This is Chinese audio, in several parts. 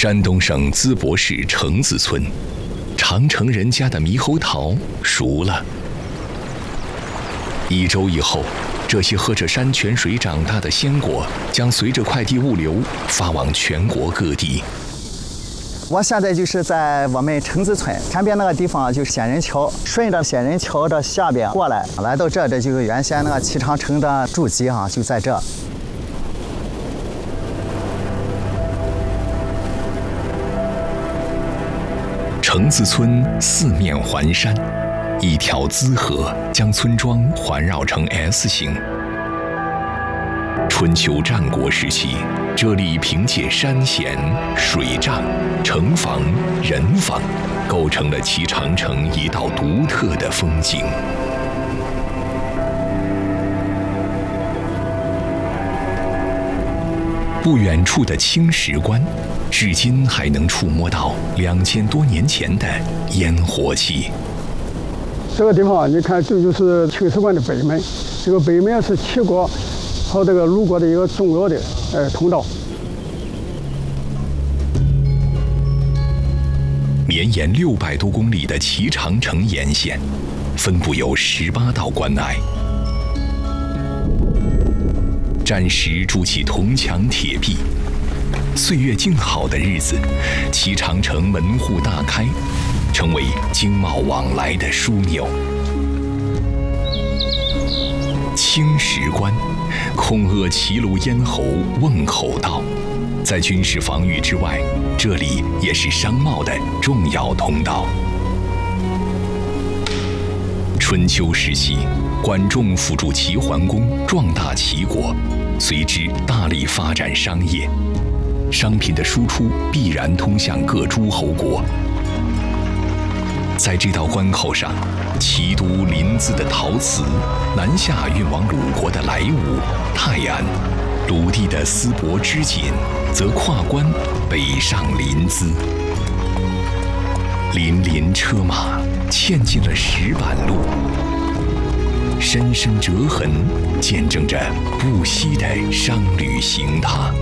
山东省淄博市城子村，长城人家的猕猴桃熟了。1周以后，这些喝着山泉水长大的鲜果将随着快递物流发往全国各地。 我现在就是在我们城子村前边那个地方，就是仙人桥，顺着仙人桥的下边过来，来到这就是原先那个齐长城的筑基啊，就在这。 城子村四面环山，一条淄河将村庄环绕成 S 型。春秋战国时期，这里凭借山险、水仗、城防、人防，构成了齐长城一道独特的风景。不远处的青石关，至今还能触摸到2000多年前的烟火气。 这个地方，你看，这就是青石关的北门。这个北门是齐国和这个鲁国的一个重要的通道。 绵延600多公里的齐长城沿线，分布有18道关隘。战时筑起铜墙铁壁，岁月静好的日子，齐长城门户大开，成为经贸往来的枢纽。青石关，控扼齐鲁咽喉瓮口道，在军事防御之外，这里也是商贸的重要通道。春秋时期，管仲辅助齐桓公壮大齐国，随之大力发展商业，商品的输出必然通向各诸侯国。在这道关口上，齐都临淄的陶瓷，南下运往鲁国的莱芜、泰安，鲁地的淄博、织锦，则跨关北上临淄。林林车马嵌进了石板路，深深折痕见证着不息的商旅行踏。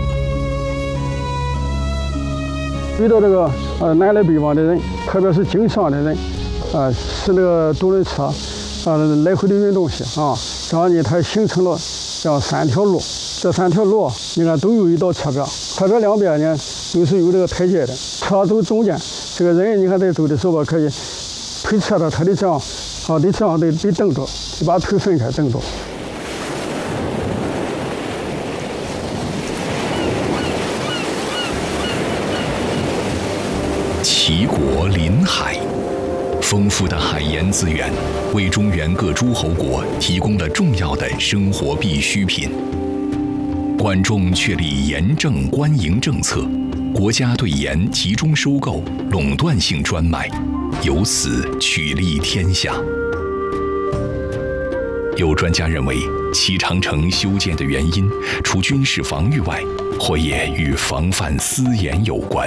遇到这个南来北往的人，特别是经商的人，是那个独轮车来回的运动些啊，然后呢，它形成了这样3条路，这3条路你看都有一道车标，车标两边呢都是有这个台阶的，车走中间，这个人你看在走的时候吧，可以推车的他得这样得这样得蹬着，就把腿分开蹬着。 齐国临海，丰富的海盐资源为中原各诸侯国提供了重要的生活必需品。管仲确立盐政官营政策，国家对盐集中收购，垄断性专卖，由此取利天下。有专家认为，齐长城修建的原因，除军事防御外，或也与防范私盐有关。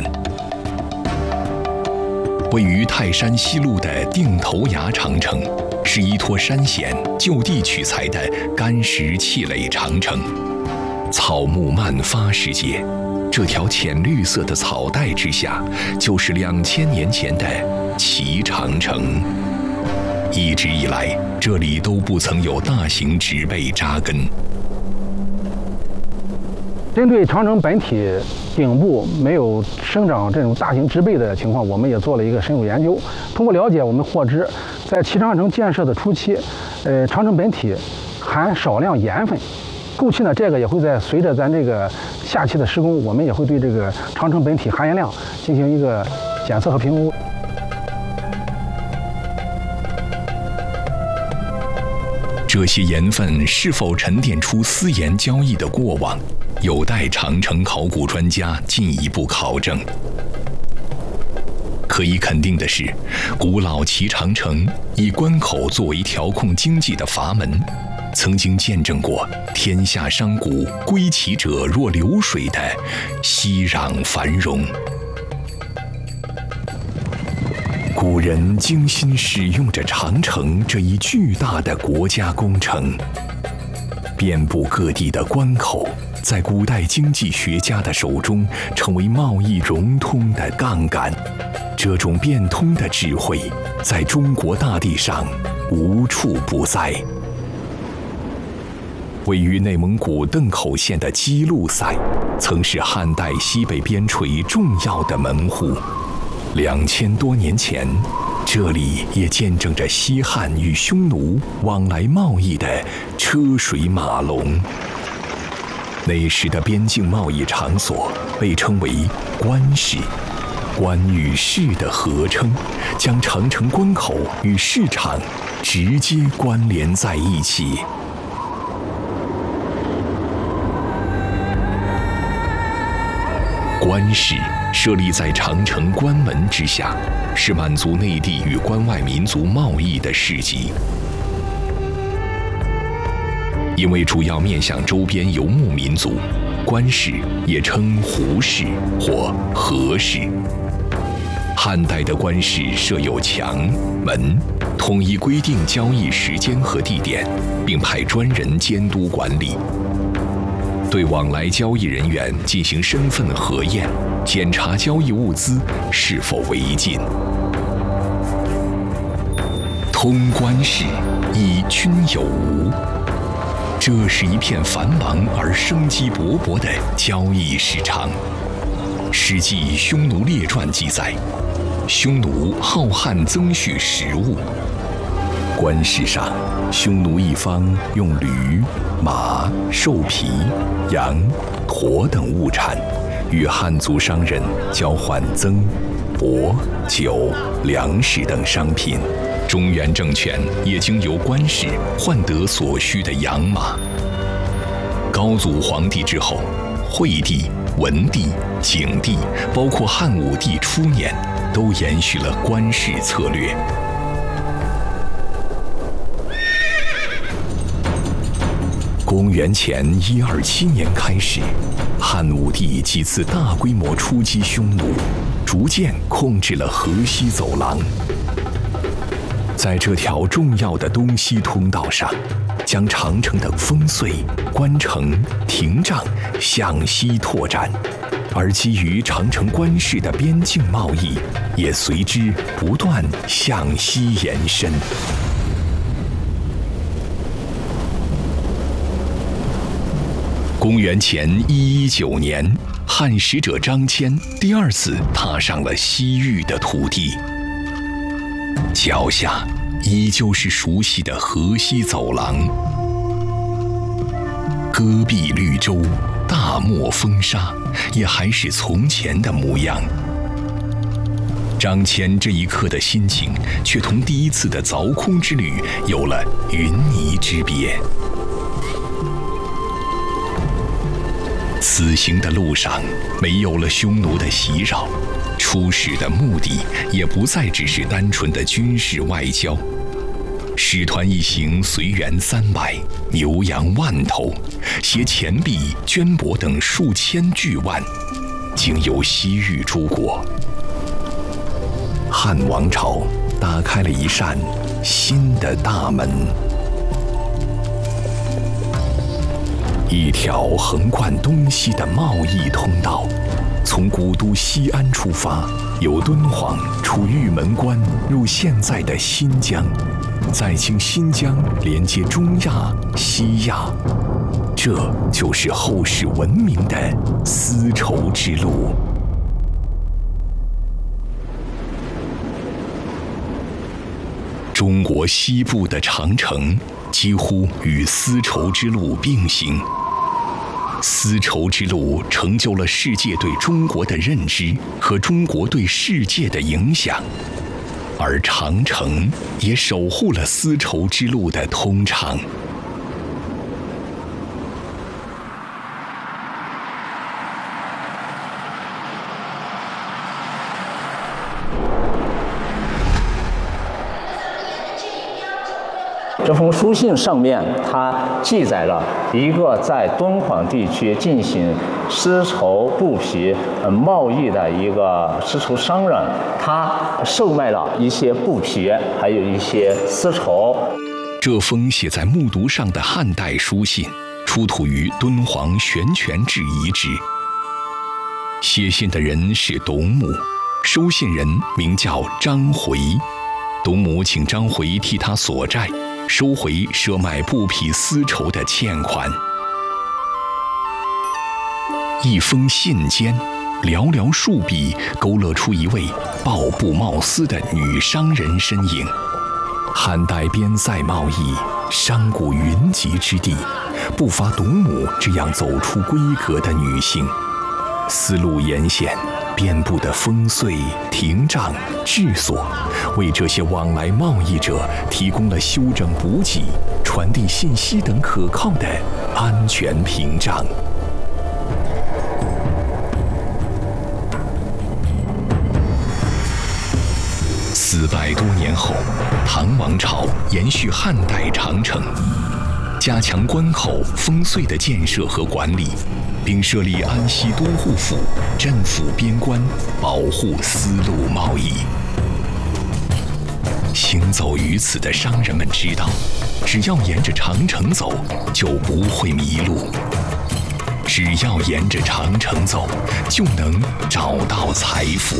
位于泰山西麓的定头崖长城，是依托山险就地取材的干石砌垒长城。草木漫发世界，这条浅绿色的草带之下，就是2000年前的齐长城。一直以来，这里都不曾有大型植被扎根。 针对长城本体顶部没有生长这种大型植被的情况，我们也做了一个深入研究。通过了解，我们获知，在齐长城建设的初期，长城本体含少量盐分。后期呢，这个也会随着咱这个下期的施工，我们也会对这个长城本体含盐量进行一个检测和评估。 这些盐分是否沉淀出私盐交易的过往，有待长城考古专家进一步考证。可以肯定的是，古老齐长城以关口作为调控经济的阀门，曾经见证过天下商贾归齐者若流水的熙攘繁荣。古人精心使用着长城这一巨大的国家工程， 遍布各地的关口，在古代经济学家的手中成为贸易融通的杠杆。这种变通的智慧，在中国大地上无处不在。位于内蒙古邓口县的基路塞，曾是汉代西北边陲重要的门户。2000多年前，这里也见证着西汉与匈奴往来贸易的车水马龙。那时的边境贸易场所被称为关市，关与市的合称，将长城关口与市场直接关联在一起。关市设立在长城关门之下，是满足内地与关外民族贸易的市集。因为主要面向周边游牧民族，关市也称胡市或河市。汉代的关市设有墙门，统一规定交易时间和地点，并派专人监督管理。对往来交易人员进行身份核验，检查交易物资是否违禁。通关市亦均有无，这是一片繁忙而生机勃勃的交易市场。《史记·匈奴列传》记载，匈奴好汉增蓄食物。关市上，匈奴一方用驴、马、兽皮、羊、驼等物产，与汉族商人交换曾、帛、酒、粮食等商品。中原政权也经由关市换得所需的养马。高祖皇帝之后，惠帝、文帝、景帝，包括汉武帝初年，都延续了关市策略。公元前127年开始，汉武帝几次大规模出击匈奴，逐渐控制了河西走廊。在这条重要的东西通道上，将长城的烽燧、关城、亭障向西拓展，而基于长城关市的边境贸易也随之不断向西延伸。公元前119年，汉使者张骞第二次踏上了西域的土地，脚下依旧是熟悉的河西走廊，戈壁绿洲、大漠风沙，也还是从前的模样。张骞这一刻的心情，却同第一次的凿空之旅有了云泥之别。此行的路上，没有了匈奴的袭扰，出使的目的也不再只是单纯的军事外交。使团一行随员300，牛羊万头，携钱币、绢帛等数千巨万，经由西域诸国。汉王朝打开了一扇新的大门。一条横贯东西的贸易通道，从古都西安出发，由敦煌出玉门关，入现在的新疆，再经新疆连接中亚、西亚，这就是后世闻名的丝绸之路。中国西部的长城几乎与丝绸之路并行。丝绸之路成就了世界对中国的认知和中国对世界的影响，而长城也守护了丝绸之路的通畅。 这封书信上面，它记载了一个在敦煌地区进行丝绸布匹贸易的一个丝绸商人，他售卖了一些布匹，还有一些丝绸。 这封写在木牍上的汉代书信， 出土于敦煌悬泉志遗址。写信的人是董母，收信人名叫张回。董母请张回替他索债，收回赊买布匹丝绸的欠款。一封信间，寥寥数笔勾勒出一位抱布贸丝的女商人身影。汉代边塞贸易商贾云集之地，不乏董母这样走出规格的女性。丝路沿线遍布的烽燧、亭障、治所，为这些往来贸易者提供了修整补给、传递信息等可靠的安全屏障。400多年后，唐王朝延续汉代长城，加强关口、烽燧的建设和管理，并设立安西都护府，镇抚边关，保护丝路贸易。行走于此的商人们知道，只要沿着长城走，就不会迷路；只要沿着长城走，就能找到财富。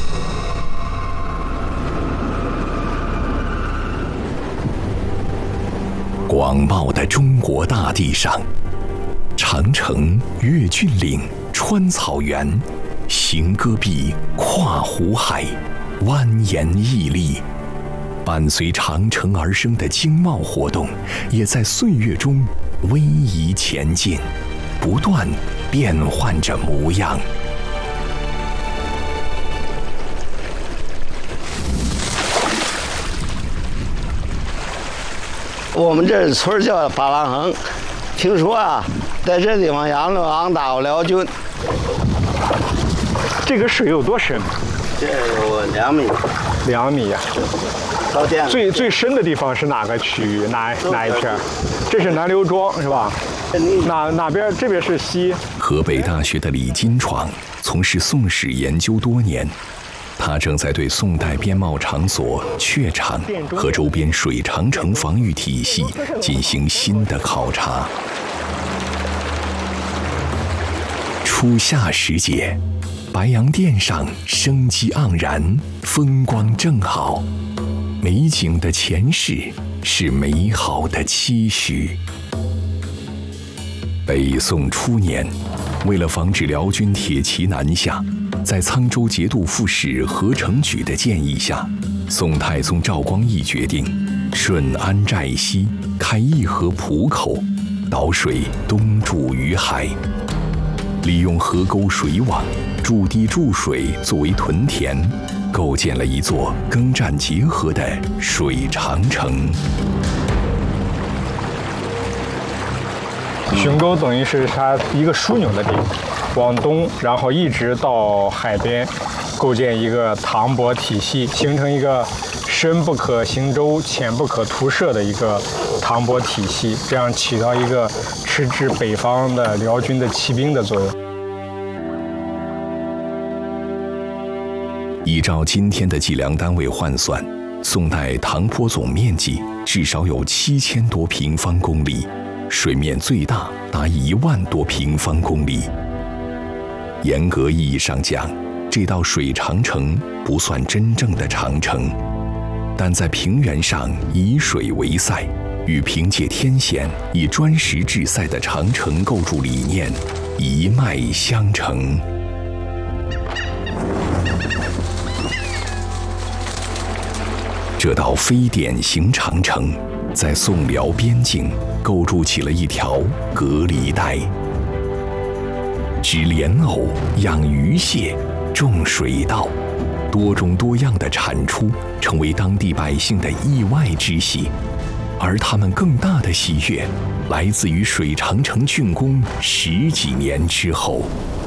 广袤的中国大地上，长城越峻岭，穿草原，行戈壁，跨湖海，蜿蜒屹立。伴随长城而生的经贸活动，也在岁月中逶迤前进，不断变换着模样。 我们这村叫巴郎横，听说啊，在这地方养了昂大辽军。 这个水有多深？ 这有2米。 2米呀、 到店最深的地方是哪个区域？哪一片？这是南刘庄是吧？哪边？这边是西。 河北大学的李金闯从事宋史研究多年。他正在对宋代边贸场所榷场和周边水长城防御体系进行新的考察。初夏时节，白洋淀上生机盎然，风光正好，美景的前世是美好的期许。北宋初年，为了防止辽军铁骑南下，在沧州节度副使何成举的建议下，宋太宗赵光义决定顺安寨西开义河浦口，导水东注于海，利用河沟水网筑堤筑水作为屯田，构建了一座耕战结合的水长城。 巡沟等于是它一个枢纽的地方，往东，然后一直到海边，构建一个塘泊体系，形成一个深不可行舟、浅不可图涉的一个塘泊体系，这样起到一个迟滞北方的辽军的骑兵的作用。 依照今天的计量单位换算，宋代塘泊总面积至少有7000多平方公里，水面最大达1万多平方公里。严格意义上讲，这道水长城不算真正的长城，但在平原上以水为塞，与凭借天险以砖石制塞的长城构筑理念一脉相承。这道非典型长城在宋辽边境构筑起了一条隔离带，织莲藕、养鱼蟹、种水稻，多种多样的产出成为当地百姓的意外之喜，而他们更大的喜悦来自于水长城竣工10几年之后。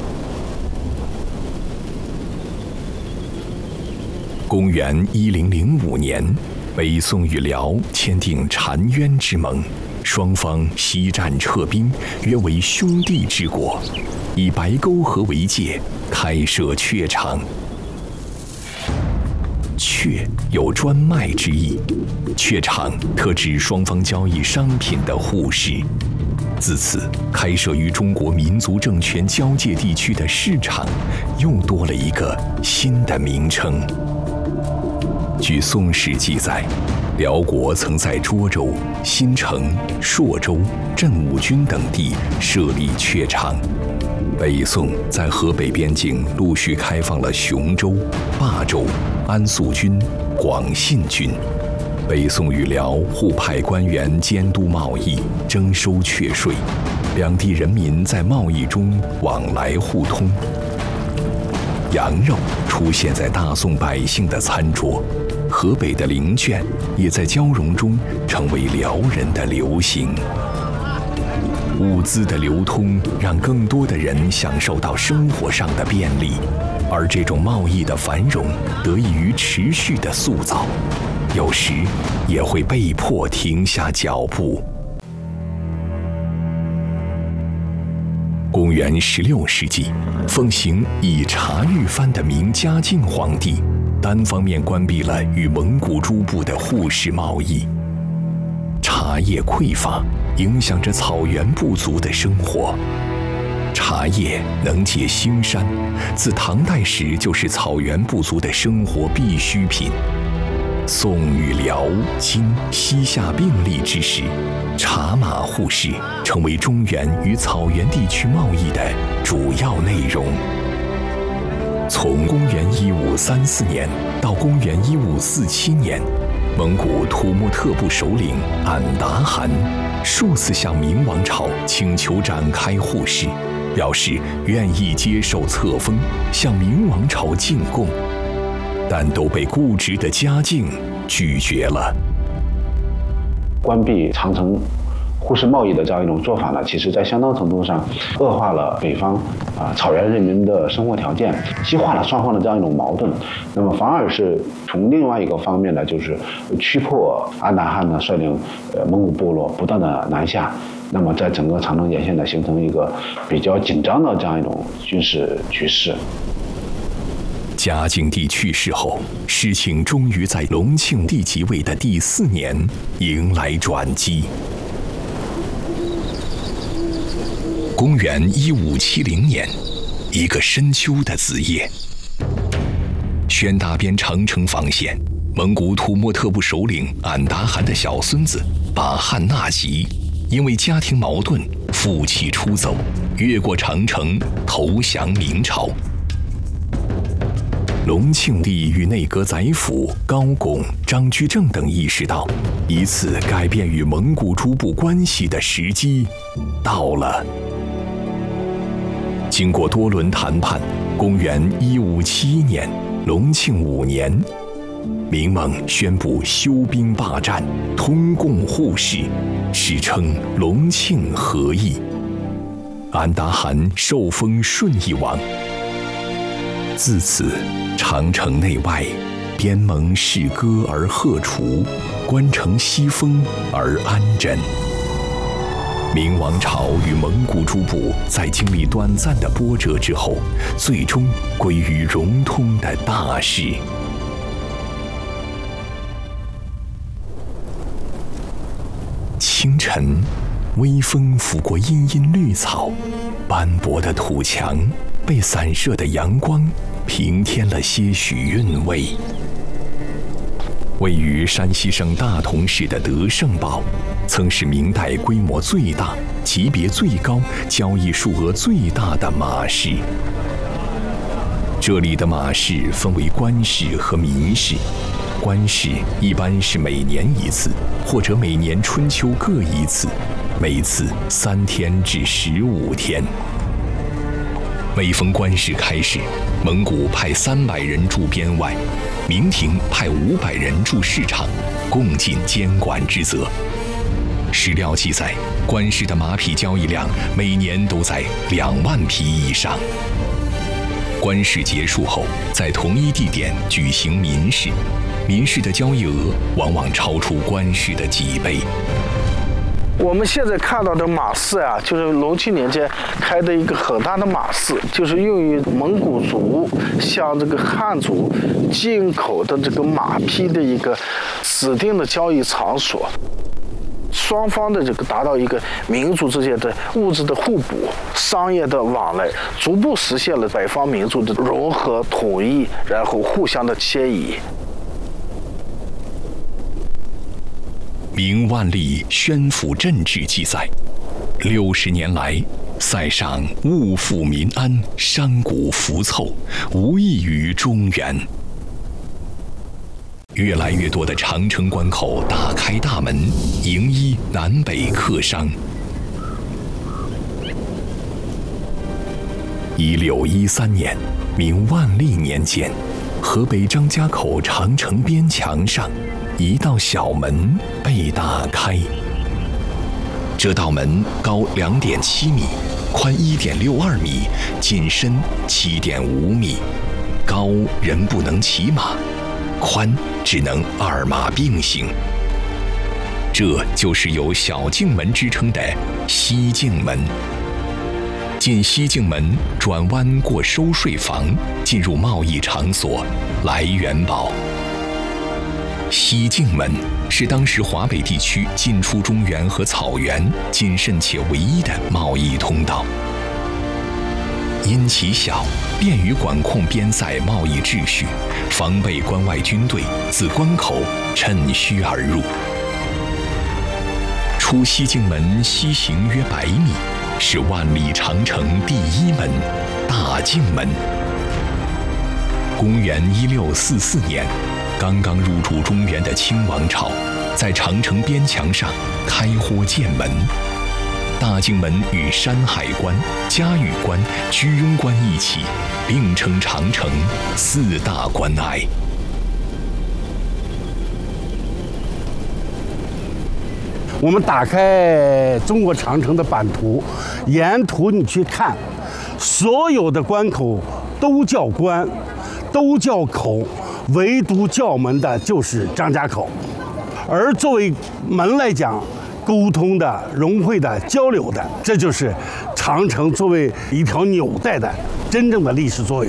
公元1005年，北宋与辽签订澶渊之盟，双方西战撤兵，约为兄弟之国，以白沟河为界，开设榷场。 雀有专卖之意，雀场特指双方交易商品的互市。自此，开设于中国民族政权交界地区的市场，又多了一个新的名称。据《宋史》记载，辽国曾在涿州、新城、朔州、镇武军等地设立雀场。北宋在河北边境陆续开放了雄州、霸州、安肃军、广信军。北宋与辽互派官员监督贸易，征收雀税，两地人民在贸易中往来互通。羊肉出现在大宋百姓的餐桌，河北的灵卷也在交融中成为辽人的流行。物资的流通让更多的人享受到生活上的便利，而这种贸易的繁荣得益于持续的塑造，有时也会被迫停下脚步。公元16世纪，奉行以茶御藩的明嘉靖皇帝，单方面关闭了与蒙古诸部的互市贸易。茶叶匮乏，影响着草原部族的生活。茶叶能解腥膻，自唐代时就是草原部族的生活必需品。宋与辽、金、西夏并立之时，茶马互市成为中原与草原地区贸易的主要内容。从公元1534年到公元1547年，蒙古土默特部首领俺答汗数次向明王朝请求展开互市，表示愿意接受册封，向明王朝进贡，但都被固执的嘉靖拒绝了。 关闭长城互市贸易的这样一种做法呢，其实在相当程度上恶化了北方草原人民的生活条件，激化了双方的这样一种矛盾。那么反而是从另外一个方面呢，就是驱迫俺答汗呢率领蒙古部落不断的南下，那么在整个长城沿线呢形成一个比较紧张的这样一种军事局势。 嘉靖帝去世后，事情终于在隆庆帝即位的第4年迎来转机。公元1570年，一个深秋的子夜，宣大边长城防线，蒙古土默特部首领俺答汗的小孙子巴汗纳吉，因为家庭矛盾负气出走，越过长城投降明朝。隆庆帝与内阁宰辅高拱、张居正等意识到，一次改变与蒙古诸部关系的时机到了。经过多轮谈判，公元1571年，隆庆5年，明蒙宣布休兵罢战，通共互市，史称隆庆和议。俺答汗受封顺义王。自此，长城内外，边盟誓歌而贺除，关城西风而安枕。明王朝与蒙古诸部在经历短暂的波折之后，最终归于融通的大势。清晨，微风拂过茵茵绿草，斑驳的土墙被散射的阳光平添了些许韵味。位于山西省大同市的德胜堡，曾是明代规模最大、级别最高、交易数额最大的马市。这里的马市分为官市和民市，官市一般是每年一次，或者每年春秋各一次，每次3天至15天。每逢官市开市，蒙古派300人驻边外，明廷派500人驻市场，共尽监管之责。史料记载，官市的马匹交易量每年都在2万匹以上。官市结束后，在同一地点举行民市，民市的交易额往往超出官市的几倍。 我们现在看到的马市啊，就是隆庆年间开的一个很大的马市，就是用于蒙古族向这个汉族进口的这个马匹的一个指定的交易场所。双方的这个达到一个民族之间的物质的互补、商业的往来，逐步实现了北方民族的融合统一，然后互相的迁移。 明万历宣抚镇志记载，60年来，塞上物富民安，商贾福凑，无异于中原。越来越多的长城关口打开大门，迎依南北客商。1613年，明万历年间，河北张家口长城边墙上，一道小门被打开。这道门高2.7米，宽1.62米，进深7.5米，高人不能骑马，宽只能2马并行。这就是有小径门之称的西径门。进西径门，转弯过收税房，进入贸易场所来元堡。西径门是当时华北地区进出中原和草原谨慎且唯一的贸易通道。因其小，便于管控边塞贸易秩序，防备关外军队自关口趁虚而入。出西径门西行约100米，是万里长城第1门——大径门。公元1644年，刚刚入驻中原的清王朝，在长城边墙上开豁建门。大径门与山海关、嘉峪关、居庸关一起，并称长城4大关隘。 我们打开中国长城的版图，沿途你去看，所有的关口都叫关，都叫口，唯独叫门的就是张家口。而作为门来讲，沟通的、融汇的、交流的，这就是长城作为一条纽带的真正的历史作用。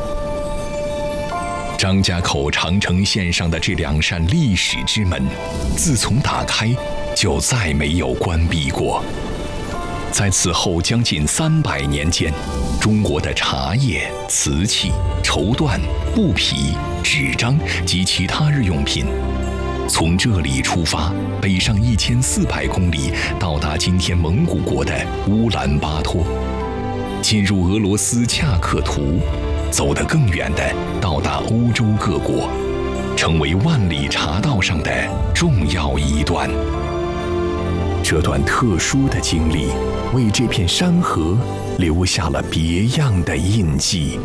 张家口长城线上的这2扇历史之门，自从打开就再没有关闭过。在此后将近300年间，中国的茶叶、瓷器、绸缎、布匹、纸张及其他日用品，从这里出发，北上1400公里，到达今天蒙古国的乌兰巴托，进入俄罗斯恰克图，走得更远的到达欧洲各国，成为万里茶道上的重要一段。这段特殊的经历，为这片山河留下了别样的印记。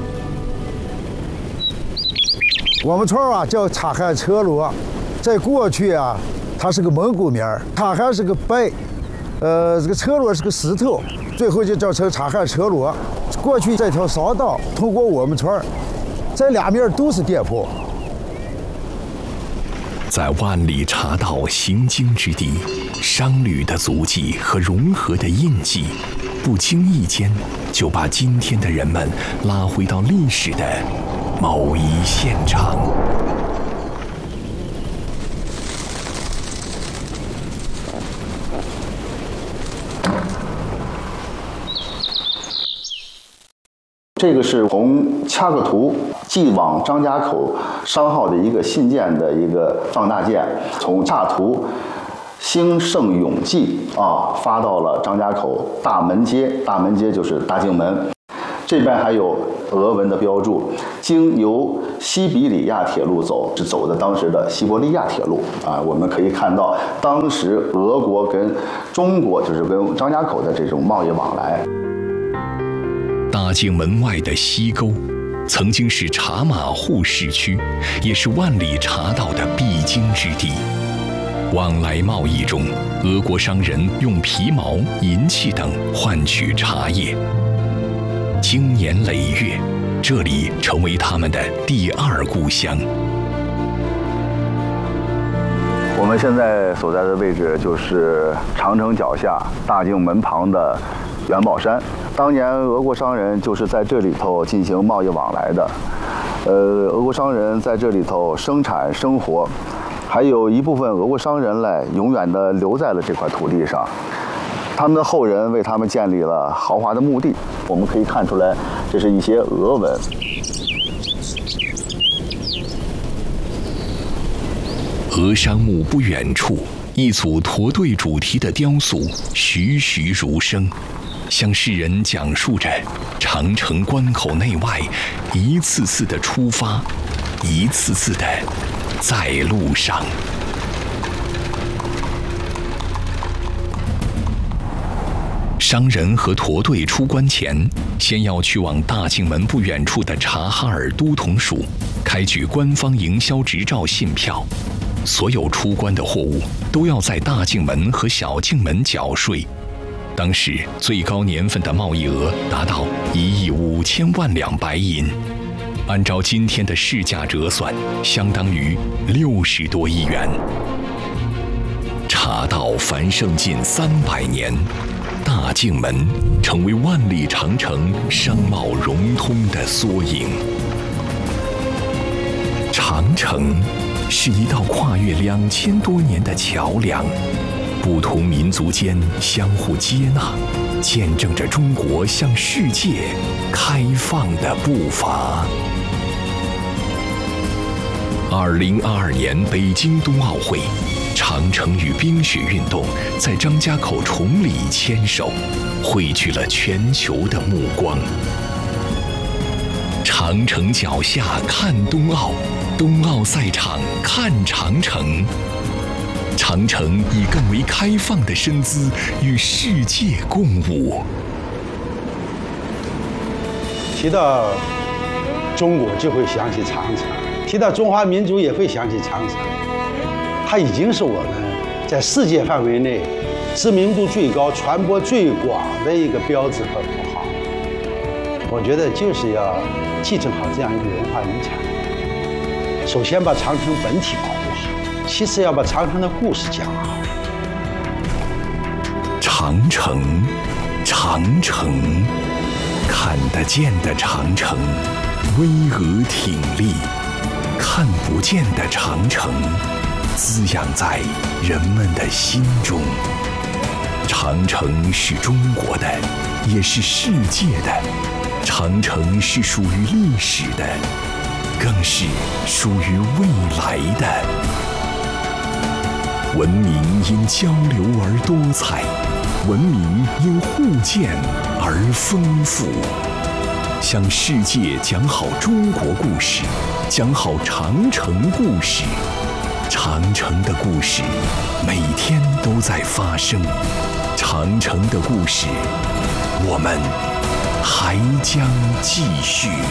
我们村啊叫察罕车罗，在过去啊，它是个蒙古名儿，察罕是个贝，这个车罗是个石头，最后就叫成察罕车罗。过去这条商道通过我们村儿，这2面都是店铺。 在万里茶道行经之地，商旅的足迹和融合的印记，不经意间就把今天的人们拉回到历史的某一现场。 这个是从恰克图寄往张家口商号的一个信件的一个放大件，从恰图兴盛永济发到了张家口大门街，大门街就是大径门。这边还有俄文的标注，经由西比里亚铁路走，是走的当时的西伯利亚铁路我们可以看到当时俄国跟中国，就是跟张家口的这种贸易往来。 大径门外的西沟，曾经是茶马户市区，也是万里茶道的必经之地。往来贸易中，俄国商人用皮毛、银器等换取茶叶。经年累月，这里成为他们的第2故乡。 我我们现在所在的位置就是长城脚下大境门旁的元宝山。当年俄国商人就是在这里头进行贸易往来的。俄国商人在这里头生产生活，还有一部分俄国商人嘞，永远的留在了这块土地上。他们的后人为他们建立了豪华的墓地，我们可以看出来，这是一些俄文。 俄商墓不远处，一组驼队主题的雕塑栩栩如生，向世人讲述着长城关口内外一次次的出发，一次次的在路上。商人和驼队出关前，先要去往大境门不远处的察哈尔都统署开具官方营销执照信票。所有出关的货物都要在大境门和小境门缴税。当时最高年份的贸易额达到1亿5千万两白银，按照今天的市价折算，相当于60多亿元。茶道繁盛近300年，大境门成为万里长城商贸融通的缩影。长城是一道跨越2000多年的桥梁，不同民族间相互接纳，见证着中国向世界开放的步伐。2022年北京冬奥会，长城与冰雪运动在张家口崇礼牵手，汇聚了全球的目光。长城脚下看冬奥，冬奥赛场看长城。长城以更为开放的身姿与世界共舞。 提到中国就会想起长城，提到中华民族也会想起长城。它已经是我们在世界范围内知名度最高、传播最广的一个标志和符号。我觉得就是要继承好这样一个文化遗产。首先把长城本体保护好，其次要把长城的故事讲好。 长城，长城，看得见的长城，巍峨挺立；看不见的长城，滋养在人们的心中。长城是中国的，也是世界的。长城是属于历史的，更是属于未来的。文明因交流而多彩，文明因互鉴而丰富。向世界讲好中国故事，讲好长城故事。长城的故事每天都在发生，长城的故事我们还将继续。